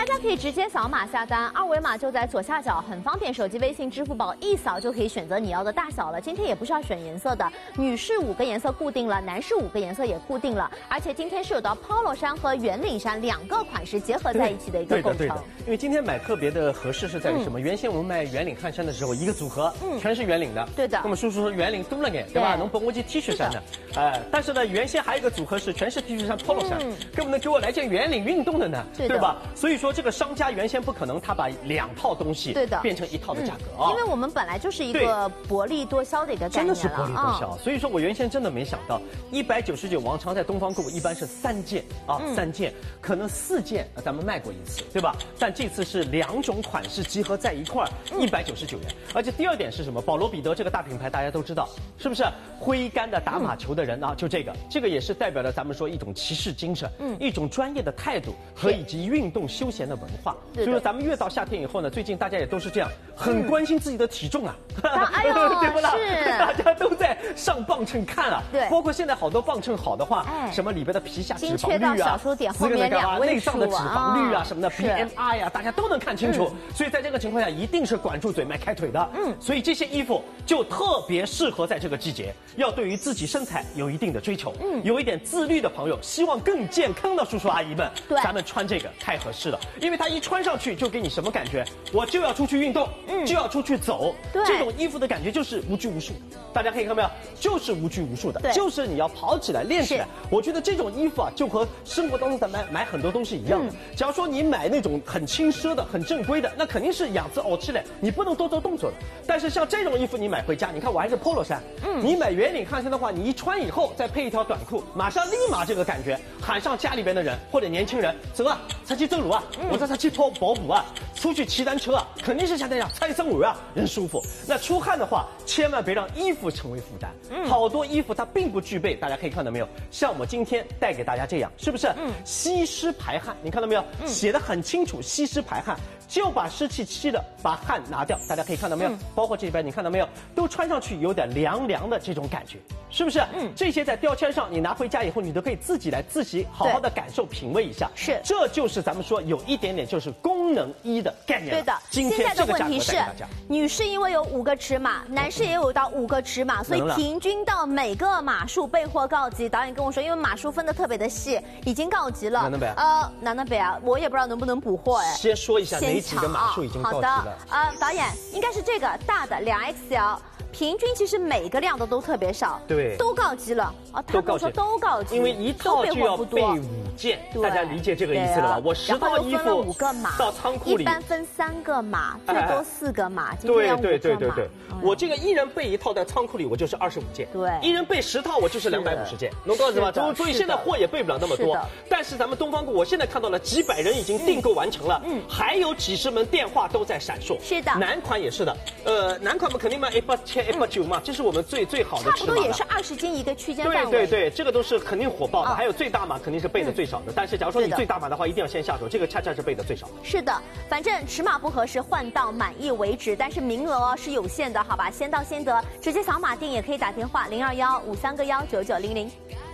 大家可以直接扫码下单，二维码就在左下角，很方便，手机微信、支付宝一扫就可以选择你要的大小了。今天也不是要选颜色的，女士5个颜色固定了，男士5个颜色也固定了，而且今天是有到 Polo 衫和圆领衫2个款式结合在一起的一个构成。 对的，因为今天买特别的合适是在于什么？原先我们卖圆领汗衫的时候，一个组合全是圆领的， 对的。 那么叔叔说圆领多了点，对吧？能绷过去 T 恤衫的，但是呢，原先还有一个组合是全是 T 恤衫、Polo 衫，根本能给我来件圆领运动的呢，对吧？所以说这个商家原先不可能他把2套东西变成1套的价格啊， 因为我们本来就是一个薄利多销的一个概念了， 真的是薄利多销。所以说我原先真的没想到，199往常在东方购物一般是3件啊，3件，可能4件咱们卖过一次，对吧？但这次是2种款式集合在一块儿，199元。而且第二点是什么？保罗彼得这个大品牌大家都知道，是不是？挥杆的打马球的人啊，就这个也是代表了咱们说一种骑士精神，一种专业的态度和以及运动休闲的文化。所以说咱们越到夏天以后呢，最近大家也都是这样，很关心自己的体重啊， 哎呦， 对不啦？ 是， 大家都在上磅秤看啊， 对， 包括现在好多磅秤好的话，什么里边的皮下脂肪率啊， 小数点后面2位数内脏的脂肪率啊什么的 BMI 啊，大家都能看清楚。所以在这个情况下，一定是管住嘴迈开腿的。所以这些衣服就特别适合在这个季节，要对于自己身材有一定的追求，有一点自律的朋友，希望更健康的叔叔阿姨们，咱们穿这个太合适了，因为它一穿上去就给你什么感觉？我就要出去运动，就要出去走，这种衣服的感觉就是无拘无束。大家可以看到没有？就是无拘无束的，就是你要跑起来练起来。我觉得这种衣服啊，就和生活当中咱们买很多东西一样的。假如说你买那种很轻奢的、很正规的，那肯定是样子凹起来，你不能多做动作的。但是像这种衣服你买回家，你看我还是 Polo 衫，你买圆领汗衫的话，你一穿以后再配一条短裤，马上立马这个感觉喊上家里边的人或者年轻人，走啊，出去走路啊，或者去跑步啊，出去骑单车啊，肯定是像这样踩生活啊，人舒服。那出汗的话，千万别让衣服成为负担。好多衣服它并不具备，大家可以看到没有？像我今天带给大家这样，是不是？吸湿排汗，你看到没有？写得很清楚，吸湿排汗，就把湿气吸了，把汗拿掉。大家可以看到没有？包括这边你看到没有？都穿上去有点凉凉的这种感觉，是不是？这些在标签上你拿回家以后，你都可以自己好好的感受品味一下。是，这就是咱们说有一点点就是功能衣的概念。 对的， 今天这个价格带给大家。 女士因为有5个尺码，男士也有到5个尺码，所以平均到每个码数备货告急。导演跟我说，因为码数分得特别的细，已经告急了。南北啊，我也不知道能不能补货哎。 先说一下哪几个码数已经告急了。 好的，导演应该是这个大的2XL。平均其实每个量都特别少， 对， 都告急了啊！他们说都告急， 因为一套就要备5件，大家理解这个意思了吧？我10套衣服 5个码到仓库里， 一般分3个码，最多4个码， 对。我这个一人备1套在仓库里，我就是25件， 对， 一人备10套，我就是250件，能告诉吧？所以现在货也备不了那么多，但是咱们东方购，我现在看到了几百人已经订购完成了，还有几十门电话都在闪烁。 是的， 男款也是的，男款嘛肯定卖18000、189嘛，这是我们最好的尺码， 差不多也是20斤一个区间范围。 对，这个都是肯定火爆的。还有最大码肯定是备的最少的，但是假如说你最大码的话，一定要先下手，这个恰恰是备的最少。 是的，反正尺码不合适换到满意为止，但是名额是有限的，好吧？先到先得，直接扫码订也可以打电话0215319900。